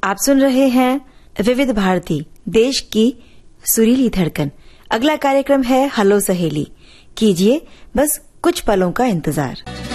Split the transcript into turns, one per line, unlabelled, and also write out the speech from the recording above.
आप सुन रहे हैं विविध भारती, देश की सुरीली धड़कन। अगला कार्यक्रम है हेलो सहेली। कीजिए बस कुछ पलों का इंतजार।